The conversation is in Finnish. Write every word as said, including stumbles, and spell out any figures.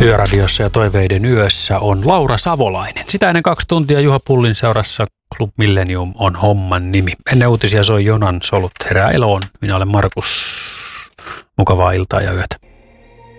Yöradiossa ja Toiveiden yössä on Laura Savolainen. Sitä ennen kaksi tuntia Juha Pullin seurassa Club Millennium on homman nimi. Ennen uutisia soi Jonan solut herää eloon. Minä olen Markus. Mukavaa iltaa ja yötä.